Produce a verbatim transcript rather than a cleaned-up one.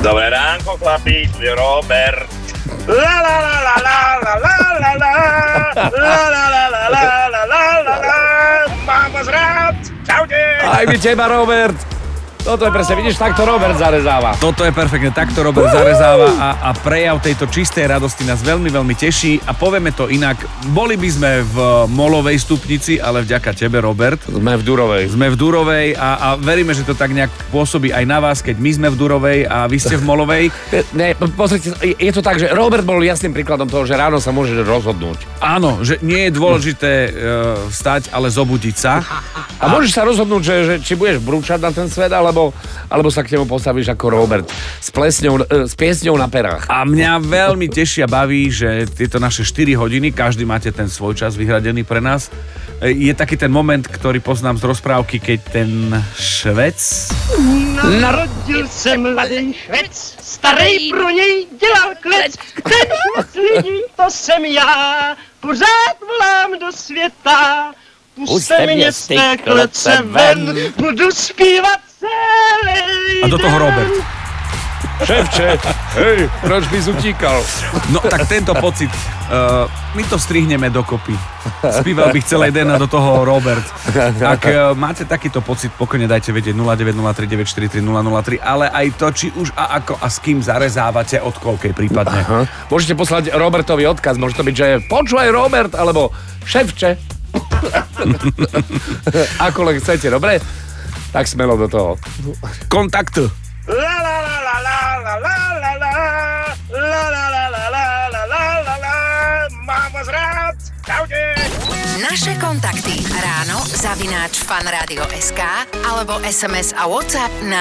Dobré ránko, chlapi, tu je Robert. La la la la la la la la la la la la la la la la la la. Mám vás rád. Čaute. Aj my teba, Robert. Toto je presne, vidíš, takto Robert zarezáva. Toto je perfektne, takto Robert zarezáva a, a prejav tejto čistej radosti nás veľmi, veľmi teší a povieme to inak. Boli by sme v molovej stupnici, ale vďaka tebe, Robert. Sme v Durovej. Sme v Durovej a, a veríme, že to tak nejak pôsobí aj na vás, keď my sme v Durovej a vy ste v molovej. Ne, pozrite, je to tak, že Robert bol jasným príkladom toho, že ráno sa môže rozhodnúť. Áno, že nie je dôležité uh, vstať, ale zobudiť sa. A, a môžeš sa rozhodnúť, že, že či budeš brúčať na ten svet, alebo, alebo sa k nemu postavíš ako Robert s, plesňou, uh, s piesňou na perách. A mňa veľmi teší a baví, že tieto naše štyri hodiny, každý máte ten svoj čas vyhradený pre nás. Je taký ten moment, ktorý poznám z rozprávky, keď ten Švec... Narodil se mladý Švec, starej pro něj dělal klec. Ten Švec lidí, to jsem já, pořád volám do světa. Puste mě z té klece ven, budu zpívat celý A do toho Robert. Šéfče, hej, proč by utíkal? No tak tento pocit, uh, my to strihneme dokopy. Spíval bych celý den a do toho Robert. Ak uh, máte takýto pocit, pokojne dajte vedieť nula deväť nula tri deväť štyri tri nula nula tri, ale aj to, či už a ako a s kým zarezávate, od koľkej prípadne. Aha. Môžete poslať Robertovi odkaz, môže to byť, že počúvaj Robert, alebo šéfče. Ako len chcete, dobre? Tak smelo do toho. Kontakt. La la la la la la la la la la la la la la la la la la. Mám vás rád. Čaute. Naše kontakty ráno zavináč fanradio bodka es ká alebo es em es a WhatsApp na